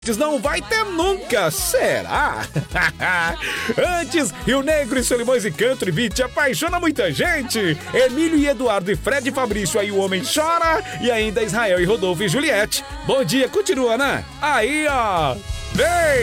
Não vai ter nunca, será? Antes, Rio Negro e Solimões e Country Beat apaixona muita gente. Emílio e Eduardo e Fred e Fabrício, aí o homem chora. E ainda Israel e Rodolfo e Juliette. Bom dia, continua, né? Aí, ó. Vem!